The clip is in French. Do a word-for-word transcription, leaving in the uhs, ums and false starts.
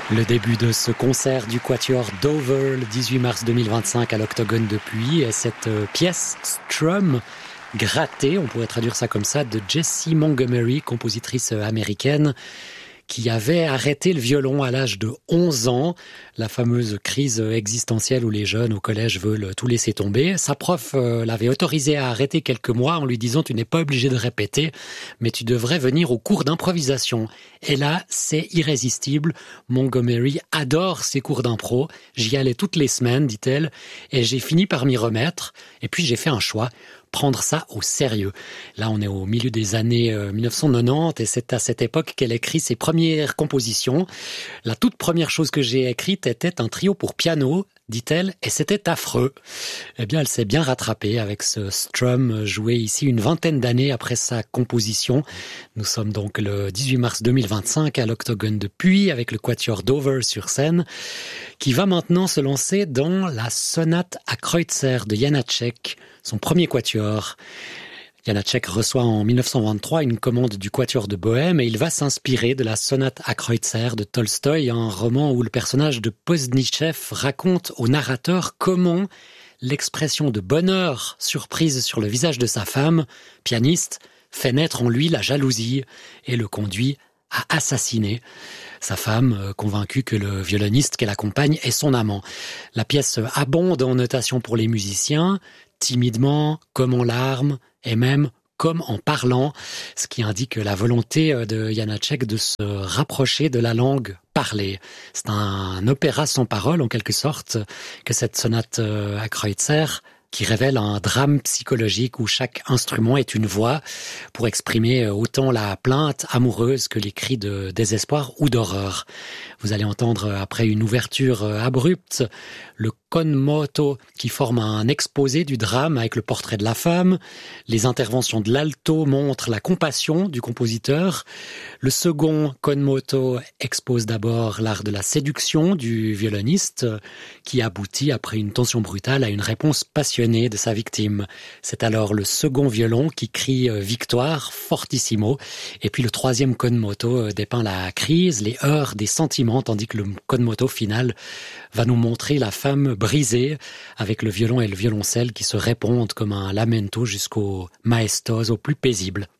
Le début de ce concert du Quatuor Dover, le dix-huit mars deux mille vingt-cinq à l'Octogone de Puy, et cette pièce Strum grattée, on pourrait traduire ça comme ça, de Jessie Montgomery, compositrice américaine, qui avait arrêté le violon à l'âge de onze ans, la fameuse crise existentielle où les jeunes au collège veulent tout laisser tomber. Sa prof euh, l'avait autorisé à arrêter quelques mois en lui disant « Tu n'es pas obligé de répéter, mais tu devrais venir au cours d'improvisation ». Et là, c'est irrésistible. Montgomery adore ses cours d'impro. J'y allais toutes les semaines, dit-elle, et j'ai fini par m'y remettre. Et puis j'ai fait un choix. Prendre ça au sérieux. Là, on est au milieu des années euh, mille neuf cent quatre-vingt-dix et c'est à cette époque qu'elle écrit ses premières compositions. La toute première chose que j'ai écrite était un trio pour piano, dit-elle, et c'était affreux. Eh bien, elle s'est bien rattrapée avec ce Strum joué ici une vingtaine d'années après sa composition. Nous sommes donc le dix-huit mars deux mille vingt-cinq à l'Octogone de Puy avec le Quatuor Dover sur scène, qui va maintenant se lancer dans la sonate à Kreutzer de Janáček, son premier quatuor. Janáček reçoit en mille neuf cent vingt-trois une commande du Quatuor de Bohème et il va s'inspirer de la sonate à Kreutzer de Tolstoï, un roman où le personnage de Poznichev raconte au narrateur comment l'expression de bonheur surprise sur le visage de sa femme, pianiste, fait naître en lui la jalousie et le conduit à assassiner sa femme, convaincue que le violoniste qu'elle accompagne est son amant. La pièce abonde en notation pour les musiciens, timidement, comme en larmes, et même comme en parlant, ce qui indique la volonté de Janáček de se rapprocher de la langue parlée. C'est un opéra sans parole, en quelque sorte, que cette sonate à Kreutzer, qui révèle un drame psychologique où chaque instrument est une voix pour exprimer autant la plainte amoureuse que les cris de désespoir ou d'horreur. Vous allez entendre, après une ouverture abrupte, le con moto qui forme un exposé du drame avec le portrait de la femme. Les interventions de l'alto montrent la compassion du compositeur. Le second con moto expose d'abord l'art de la séduction du violoniste qui aboutit, après une tension brutale, à une réponse passionnée de sa victime. C'est alors le second violon qui crie victoire, fortissimo. Et puis le troisième con moto dépeint la crise, les heurts des sentiments, tandis que le con moto final va nous montrer la femme brisée avec le violon et le violoncelle qui se répondent comme un lamento jusqu'au maestos, au plus paisible.